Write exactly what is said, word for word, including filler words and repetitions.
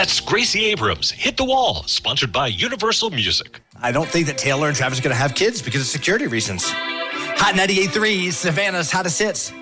That's Gracie Abrams, Hit the Wall, sponsored by Universal Music. I don't think that Taylor and Travis are going to have kids because of security reasons. Hot ninety-eight point three, Savannah's hottest hits.